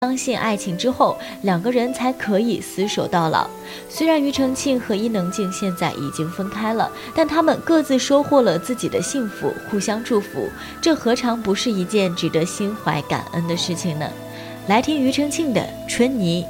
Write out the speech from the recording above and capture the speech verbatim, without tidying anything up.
相信爱情之后，两个人才可以厮守到老。虽然庾澄庆和伊能静现在已经分开了，但他们各自收获了自己的幸福，互相祝福，这何尝不是一件值得心怀感恩的事情呢？来听庾澄庆的《春泥》。